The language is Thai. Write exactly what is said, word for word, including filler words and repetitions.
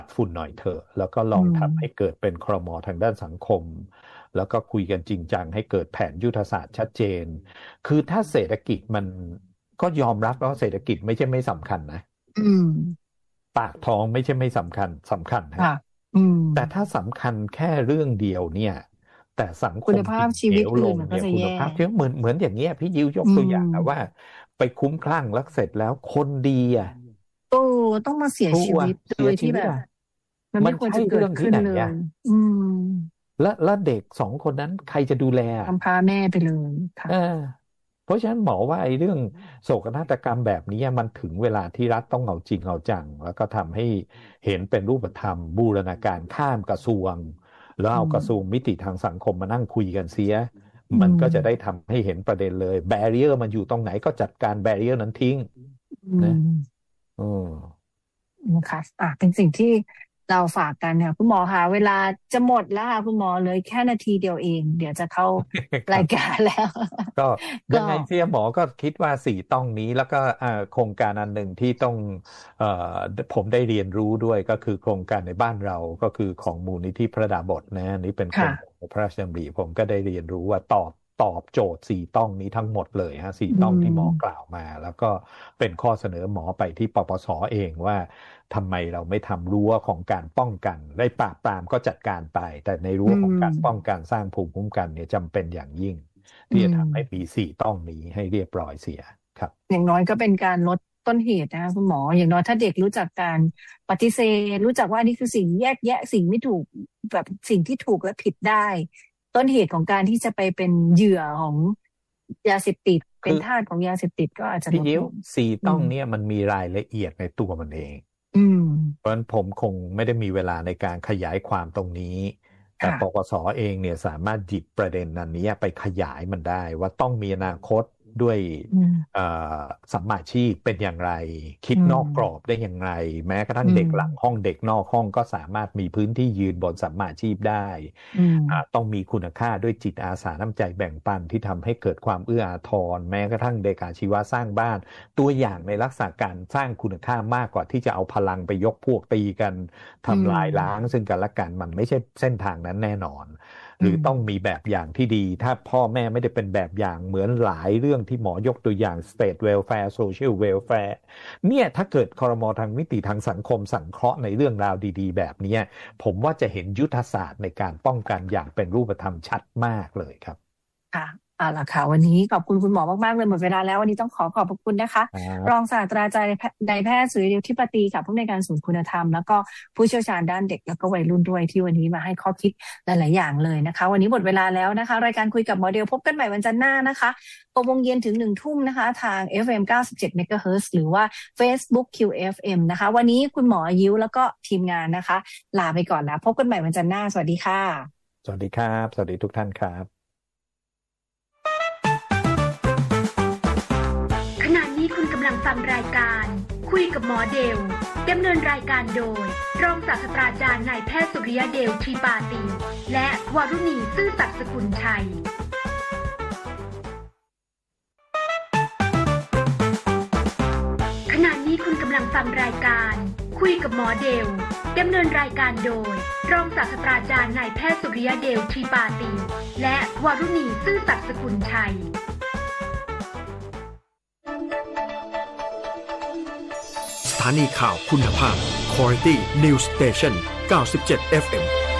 ฝุ่นหน่อยเถอะแล้วก็ลองอืมทำให้เกิดเป็นครมทางด้านสังคมแล้วก็คุยกันจริงจังให้เกิดแผนยุทธศาสตร์ชัดเจนคือถ้าเศรษฐกิจมันก็ยอมรับว่าเศรษฐกิจไม่ใช่ไม่สำคัญนะอืมปากท้องไม่ใช่ไม่สำคัญสำคัญฮะค่ะอืมแต่ถ้าสำคัญแค่เรื่องเดียวเนี่ยแต่สังคคุณมภาพชีดิ่งเหวลวิตอื่นงเนี่ยคุณมันก็จะแย่ภาพชีวิตเหมือนเหมือนอย่างเงี้ยพี่ยิวยกอืตัวอย่างอะว่ามไปคุ้มคลั่งแล้วเสร็จแล้วคนดีอะโอ้ต้องมาเสียครูอะชีวิตโดเสียยที่แบบชีวิตอะมันไม่มันใช่ควรจะเกิดเรื่องที่ไหนขึ้นเลอะยอืมและและเด็กสองคนนั้นใครจะดูแลอ่ะกำพร้าแม่ไปเลยค่ะเออเพราะฉะนั้นหมอว่าไอ้เรื่องโศกนาฏกรรมแบบนี้มันถึงเวลาที่รัฐต้องเอาจริงเอาจังแล้วก็ทำให้เห็นเป็นรูปธรรมบูรณาการข้ามกระทรวงแล้วอืเอากระทรวงมมิติทางสังคมมานั่งคุยกันเสียอืมันก็จะได้มทำให้เห็นประเด็นเลยแบเรียร์มันอยู่ตรงไหนก็จัดการแบเรียร์นั้นทิ้งอืนะมอืมนะคะอ่ะเป็นสิ่งที่เราฝากกันค่ะคุณหมอค่ะเวลาจะหมดแล้วค่ะคุณหมอเลยแค่นาทีเดียวเองเดี๋ยวจะเข้าครายรับการแล้วก็ก็ยังไงเสียหมอก็คิดว่าสี่ต้องนี้แล้วก็อ่าโครงการอันหนึ่งที่ต้องเอ่อผมได้เรียนรู้ด้วยก็คือโครงการในบ้านเราก็คือของมูลนิธิพระดาบสนะนี่เป็นโครงการค่ะพระราชดำริผมก็ได้เรียนรู้ว่าตอบตอบโจทย์สี่ต้องนี้ทั้งหมดเลยฮะสี่อืต้องที่หมอกล่ามวมาแล้วก็เป็นข้อเสนอหมอไปที่ปปสเองว่าทำไมเราไม่ทำรั้วของการป้องกันได้ปราบปรามก็จัดการไปแต่ในรั้อืวของมการป้องกันสร้างภูมิคุ้มกันเนี่ยจำเป็นอย่างยิ่งอืที่จะมทำให้มีสี่ต้องนี้ให้เรียบร้อยเสียครับอย่างน้อยก็เป็นการลดต้นเหตุนะคะคุณหมออย่างน้อยถ้าเด็กรู้จักการปฏิเสธรู้จักว่าอันนี้คือสิ่งแยกแยะสิ่งไม่ถูกแบบสิ่งที่ถูกและผิดได้ต้นเหตุของการที่จะไปเป็นเหยื่อของยาเสพติดเป็นคือทาสของยาเสพติดก็อาจจะพี่ยิ้วลดลงสี่อืมต้องเนี่ยมันมีรายละเอียดในตัวมันเองอืมเพราะฉะนั้นผมคงไม่ได้มีเวลาในการขยายความตรงนี้แต่ค่ะปปสเองเนี่ยสามารถหยิบประเด็นนั้นนี้ไปขยายมันได้ว่าต้องมีอนาคตด้วยอืมเอ่อสัมมาชีพเป็นอย่างไรคิดอืนอกกรอบมได้อย่างไรแม้กระทั่อืงเด็กหลังห้องมเด็กนอกห้องก็สามารถมีพื้นที่ยืนบนสัมมาชีพได้อืมอ่าต้องมีคุณค่าด้วยจิตอาสาน้ำใจแบ่งปันที่ทำให้เกิดความเอื้ออาทรแม้กระทั่งเด็กอาชีวะสร้างบ้านตัวอย่างในลักษณะการสร้างคุณค่ามากกว่าที่จะเอาพลังไปยกพวกตีกันอืทำลายล้างมซึ่งกันและกันมันไม่ใช่เส้นทางนั้นแน่นอนหอืมรือต้องมีแบบอย่างที่ดีถ้าพ่อแม่ไม่ได้เป็นแบบอย่างเหมือนหลายเรื่องที่หมอยกตัวอย่าง state welfare social welfare เนี่ยถ้าเกิดครมทางมิติทางสังคมสังเคราะห์ในเรื่องราวดีๆแบบเนี้ย ผมว่าจะเห็นยุทธศาสตร์ในการป้องกันอย่างเป็นรูปธรรมชัดมากเลยครับค่ะเอาล่ะค่ะวันนี้ขอบคุณคุณหมอมากๆเลยหมดเวลาแล้ววันนี้ต้องขอขอบพระคุณนะคะครับรองศาสตราจารย์นายแพทย์สุริยทิปตีค่ะผู้อำนวยการศูนย์คุณธรรมแล้วก็ผู้เชี่ยวชาญด้านเด็กแล้วก็วัยรุ่นด้วยที่วันนี้มาให้ข้อคิดหลายๆอย่างเลยนะคะวันนี้หมดเวลาแล้วนะคะรายการคุยกับหมอเดลพบกันใหม่วันจันทร์หน้านะคะหกโมงเย็นถึงหนึ่งทุ่มนะคะทาง เอฟ เอ็ม เก้าสิบเจ็ด เมกะเฮิรตซ์หรือว่า Facebook คิว เอฟ เอ็ม นะคะวันนี้คุณหมอยิ้วแล้วก็ทีมงานนะคะลาไปก่อนแล้วพบกันใหม่วันจันทร์หน้าสวัสดีค่ะสวัสดีครับสวัสดีทุกท่านครับขณะนี้คุณกำลังฟังรายการคุยกับหมอเดลดำเนินรายการโดยรองศาสตราจารย์นายแพทย์สุริยเดลทรีปาตีและวรุณีซื่อสัตย์สกุลชัยขณะนี้คุณกำลังฟังรายการคุยกับหมอเดลดำเนินรายการโดยรองศาสตราจารย์นายแพทย์สุริยเดลทรีปาตีและวรุณีซื่อสัตย์สกุลชัยสถานีข่าวคุณภาพ Quality News Station เก้าสิบเจ็ด เอฟ เอ็ม